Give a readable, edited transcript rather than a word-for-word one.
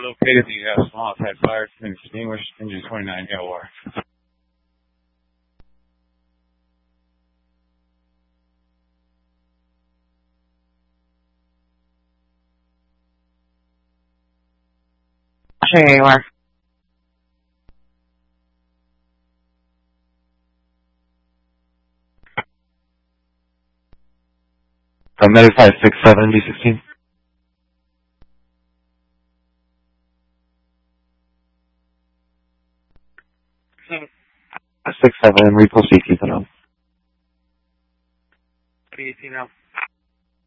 located the small type fire and extinguished engine 29 AOR. Sure you are. Medic 567 D16. 6-7, repost 18 on. 18 now.